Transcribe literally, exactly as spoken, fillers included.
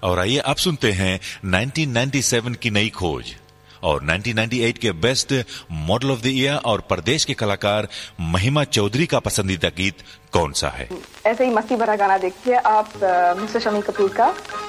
और आइए अब सुनते हैं नाइनटीन नाइंटी सेवन की नई खोज और नाइनटीन नाइंटी एट के best model of the year और प्रदेश के कलाकार महिमा चौधरी का पसंदीदा गीत कौन सा है। ऐसे ही मस्ती भरा गाना देखिए आप मिस्टर शम्मी कपूर का